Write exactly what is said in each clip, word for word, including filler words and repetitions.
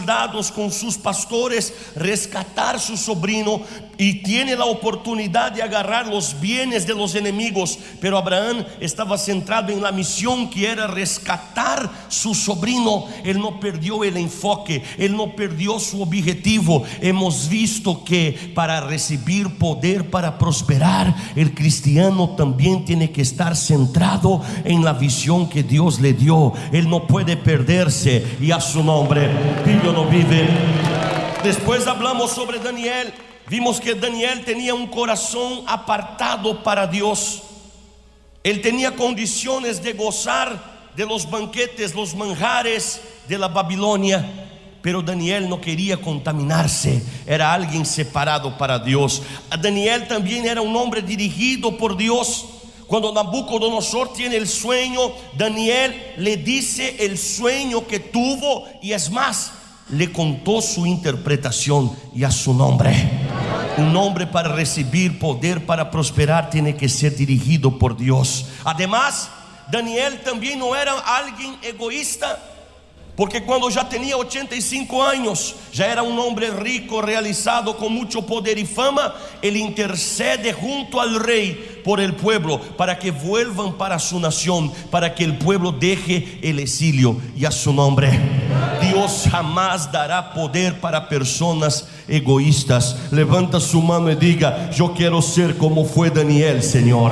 soldados, con sus pastores, rescatar su sobrino, y tiene la oportunidad de agarrar los bienes de los enemigos. Pero Abraham estaba centrado en la misión, que era rescatar su sobrino. Él no perdió el enfoque, él no perdió su objetivo. Hemos visto que para recibir poder para prosperar, el cristiano también tiene que estar centrado en la visión que Dios le dio. Él no puede perderse, y a su nombre vive no vive. Después hablamos sobre Daniel. Vimos que Daniel tenía un corazón apartado para Dios. Él tenía condiciones de gozar de los banquetes, los manjares de la Babilonia, pero Daniel no quería contaminarse. Era alguien separado para Dios. Daniel también era un hombre dirigido por Dios. Cuando Nabucodonosor tiene el sueño, Daniel le dice el sueño que tuvo, y es más, le contó su interpretación, y a su nombre. Un hombre para recibir poder para prosperar tiene que ser dirigido por Dios. Además, Daniel también no era alguien egoísta, porque cuando ya tenía ochenta y cinco años, ya era un hombre rico, realizado, con mucho poder y fama. Él intercede junto al rey por el pueblo, para que vuelvan para su nación, para que el pueblo deje el exilio, y a su nombre. Dios jamás dará poder para personas egoístas. Levanta su mano y diga: yo quiero ser como fue Daniel, Señor.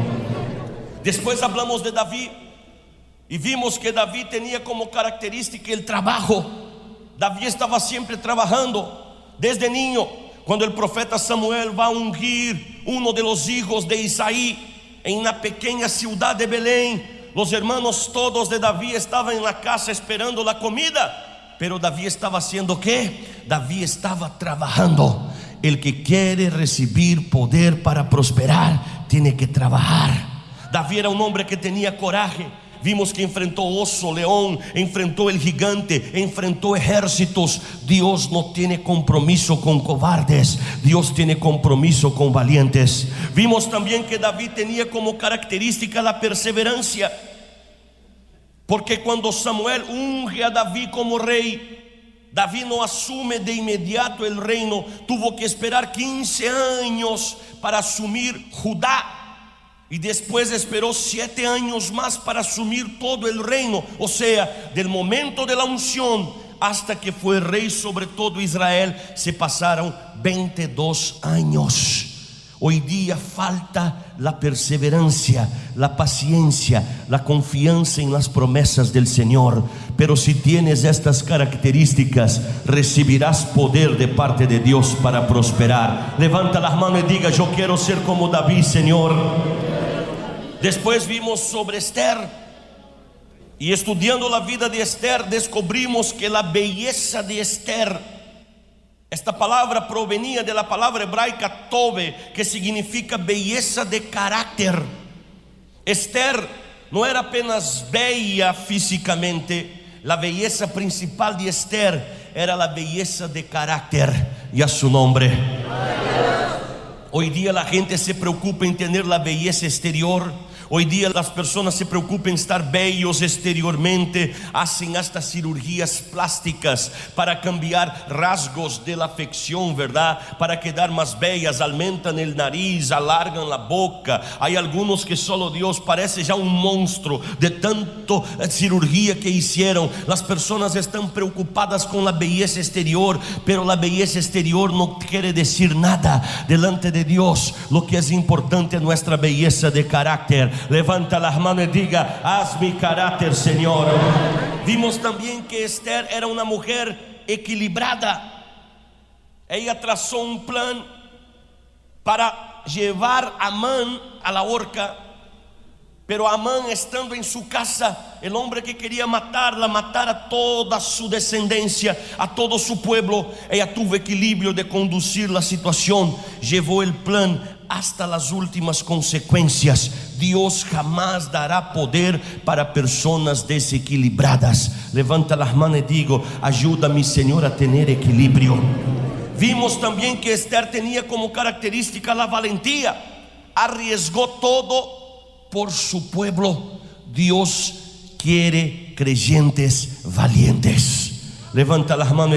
Después hablamos de David, y vimos que David tenía como característica el trabajo. David estaba siempre trabajando. Desde niño, cuando el profeta Samuel va a ungir uno de los hijos de Isaí en una pequeña ciudad de Belén, los hermanos todos de David estaban en la casa esperando la comida. Pero David estaba haciendo ¿qué? David estaba trabajando. El que quiere recibir poder para prosperar tiene que trabajar. David era un hombre que tenía coraje. Vimos que enfrentó oso, león, enfrentó el gigante, enfrentó ejércitos. Dios no tiene compromiso con cobardes, Dios tiene compromiso con valientes. Vimos también que David tenía como característica la perseverancia, porque cuando Samuel unge a David como rey, David no asume de inmediato el reino. Tuvo que esperar quince años para asumir Judá, y después esperó siete años más para asumir todo el reino. O sea, del momento de la unción hasta que fue rey sobre todo Israel, se pasaron veintidós años. Hoy día falta la perseverancia, la paciencia, la confianza en las promesas del Señor. Pero si tienes estas características, recibirás poder de parte de Dios para prosperar. Levanta las manos y diga: yo quiero ser como David, Señor. Después vimos sobre Esther, y estudiando la vida de Esther descubrimos que la belleza de Esther, esta palabra provenía de la palabra hebraica tobe, que significa belleza de carácter. Esther no era apenas bella físicamente, la belleza principal de Esther era la belleza de carácter, y a su nombre. Hoy día la gente se preocupa en tener la belleza exterior. Hoy día las personas se preocupan en estar bellos exteriormente. Hacen hasta cirugías plásticas para cambiar rasgos de la afección, ¿verdad? Para quedar más bellas. Aumentan el nariz, alargan la boca. Hay algunos que solo Dios, parece ya un monstruo de tanto cirugía que hicieron. Las personas están preocupadas con la belleza exterior, pero la belleza exterior no quiere decir nada delante de Dios. Lo que es importante es nuestra belleza de carácter. Levanta las manos y diga: haz mi carácter, Señor. Vimos también que Esther era una mujer equilibrada. Ella trazó un plan para llevar a Amán a la horca, pero Amán, estando en su casa, el hombre que quería matarla, matar a toda su descendencia, a todo su pueblo, ella tuvo equilibrio de conducir la situación, llevó el plan hasta las últimas consecuencias. Dios jamás dará poder para personas desequilibradas. Levanta las manos y digo: ayúdame, Señor, a tener equilibrio. Vimos también que Esther tenía como característica la valentía. Arriesgó todo por su pueblo. Dios quiere creyentes valientes. Levanta las manos.